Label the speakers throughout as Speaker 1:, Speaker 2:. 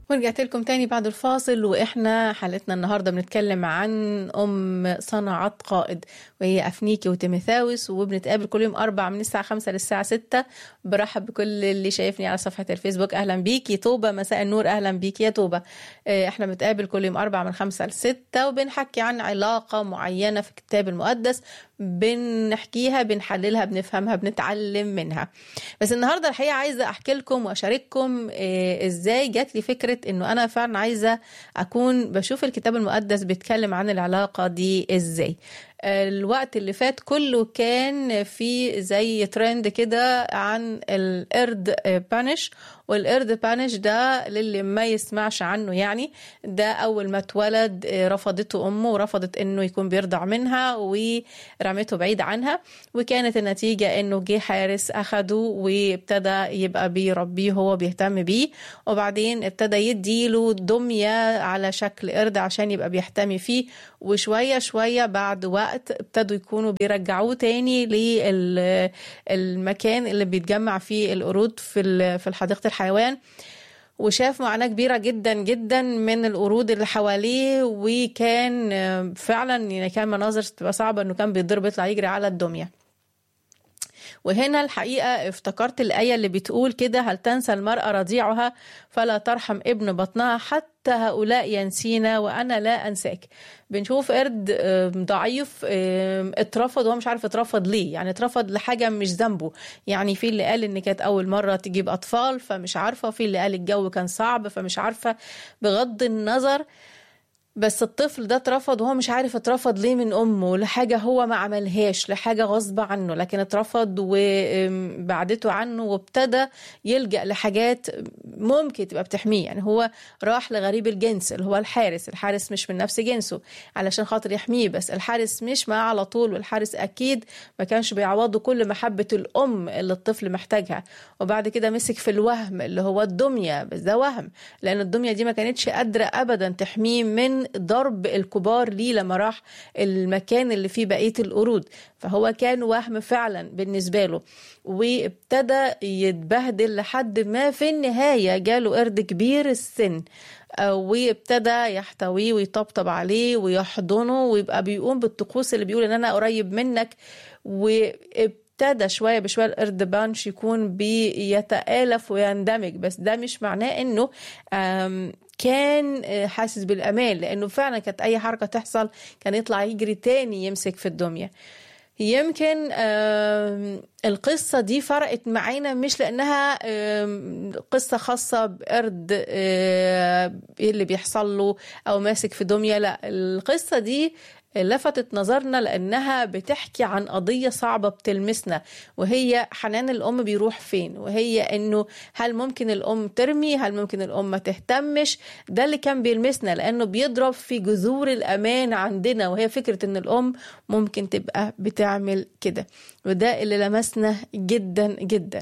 Speaker 1: ورجعت لكم تاني بعد الفاصل، وإحنا حلقتنا النهاردة بنتكلم عن أم صنعت قائد، وهي أفنيكي وتيموثاوس، وبنتقابل كل يوم 4 من الساعة 5 للساعة 6. برحب بكل اللي شايفني على صفحة الفيسبوك. أهلا بيكي طوبة، مساء النور، أهلا بيكي يا طوبة. إحنا بنتقابل كل يوم 4 من 5 ل6، وبنحكي عن علاقة معينة في الكتاب المقدس، بنحكيها، بنحللها، بنفهمها، بنتعلم منها. بس النهاردة الحقيقة عايزة أحكي لكم وأشارككم إزاي جات لي فكرة إنه أنا فعلا عايزة أكون بشوف الكتاب المقدس بيتكلم عن العلاقة دي إزاي. الوقت اللي فات كله كان في زي ترند كده عن القرد بانش، والقرد بانش ده للي ما يسمعش عنه يعني، ده أول ما اتولد رفضته أمه ورفضت إنه يكون بيرضع منها ورمته بعيد عنها، وكانت النتيجة إنه جه حارس أخده وابتدى يبقى بيربيه، هو بيهتم بيه، وبعدين ابتدى يديله دمية على شكل قرد عشان يبقى بيحتمي فيه، وشوية شوية بعد وقت ابتدوا يكونوا بيرجعوه تاني للمكان اللي بيتجمع فيه القرود في حديقة الحيوان. وشاف معاناة كبيرة جدا جدا من القرود اللي حواليه، وكان فعلا يعني كان مناظر تبقى صعبة، انه كان بيتضرب يطلع يجري على الدمية. وهنا الحقيقة افتكرت الآية اللي بتقول كده: هل تنسى المرأة رضيعها فلا ترحم ابن بطنها، حتى هؤلاء ينسينا وأنا لا أنساك. بنشوف قرد ضعيف اترفض، وهو مش عارف اترفض ليه، يعني اترفض لحاجة مش ذنبه. يعني في اللي قال ان كانت أول مرة تجيب أطفال فمش عارفة، وفي اللي قال الجو كان صعب فمش عارفة. بغض النظر، بس الطفل ده اترفض وهو مش عارف اترفض ليه من أمه، لحاجة هو ما عملهاش، لحاجة غصب عنه، لكن اترفض وبعدته عنه، وابتدى يلجأ لحاجات ممكن تبقى بتحميه. يعني هو راح لغريب الجنس اللي هو الحارس مش من نفس جنسه علشان خاطر يحميه، بس الحارس مش معاه على طول، والحارس أكيد ما كانش بيعوضه كل محبة الأم اللي الطفل محتاجها. وبعد كده مسك في الوهم اللي هو الدمية، بس ده وهم، لأن الدمية دي ما كانتش قادرة أبدا تحميه من ضرب الكبار ليه لما راح المكان اللي فيه بقية القرود. فهو كان وهم فعلا بالنسبة له، وابتدى يتبهدل لحد ما في النهاية جاله قرد كبير السن، وابتدى يحتويه ويطبطب عليه ويحضنه، ويبقى بيقوم بالطقوس اللي بيقول ان انا قريب منك. ابتدى شوية بشوية القرد بانش يكون بيتآلف ويندمج، بس ده مش معناه انه كان حاسس بالأمان، لأنه فعلا كانت أي حركة تحصل كان يطلع يجري تاني يمسك في الدمية. يمكن القصة دي فرقت معانا مش لأنها قصة خاصة بقرد اللي بيحصل له أو ماسك في دمية، لا، القصة دي لفتت نظرنا لأنها بتحكي عن قضية صعبة بتلمسنا، وهي حنان الأم بيروح فين، وهي أنه هل ممكن الأم ترمي، هل ممكن الأم ما تهتمش. ده اللي كان بيلمسنا لأنه بيضرب في جذور الأمان عندنا، وهي فكرة أن الأم ممكن تبقى بتعمل كده، وده اللي لمسنا جدا جدا.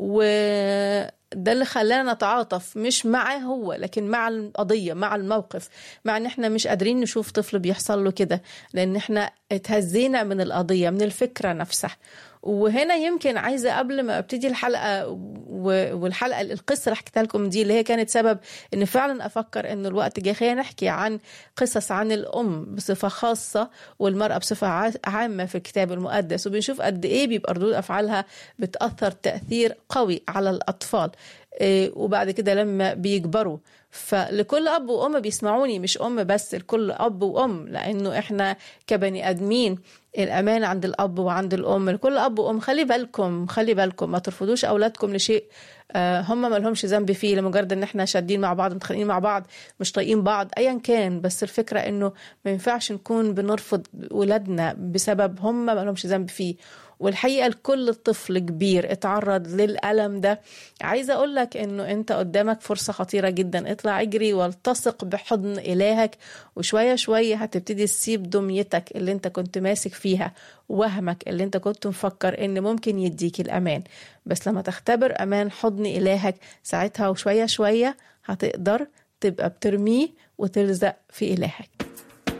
Speaker 1: ده اللي خلانا نتعاطف مش معاه هو، لكن مع القضية، مع الموقف، مع ان احنا مش قادرين نشوف طفل بيحصل له كده، لان احنا اتهزينا من القضية، من الفكرة نفسها. وهنا يمكن عايزة قبل ما ابتدي الحلقة والحلقة القصة اللي حكيتها لكم دي، اللي هي كانت سبب ان فعلا افكر ان الوقت جاي خلينا نحكي عن قصص عن الام بصفة خاصة والمرأة بصفة عامة في الكتاب المقدس، وبنشوف قد ايه بيبقى ردود افعالها بتأثر تأثير قوي على الاطفال، وبعد كده لما بيكبروا. فلكل أب وأم بيسمعوني، مش أم بس، لكل أب وأم، لأنه إحنا كبني أدمين الأمان عند الأب وعند الأم. لكل أب وأم خلي بالكم ما ترفضوش أولادكم لشيء هم ما لهمش ذنب فيه، لمجرد ان احنا شادين مع بعض، متخانقين مع بعض، مش طايقين بعض، ايا كان. بس الفكرة انه ما ينفعش نكون بنرفض ولادنا بسبب هم ما لهمش ذنب فيه. والحقيقة لكل طفل كبير اتعرض للألم ده، عايزة اقول لك انه انت قدامك فرصة خطيرة جدا. اطلع اجري والتصق بحضن إلهك، وشوية شوية هتبتدي تسيب دميتك اللي انت كنت ماسك فيها، وهمك اللي انت كنت مفكر ان ممكن يديك الأمان. بس لما تختبر أمان حضن إلهك، ساعتها وشوية شوية هتقدر تبقى بترميه وتلزق في إلهك.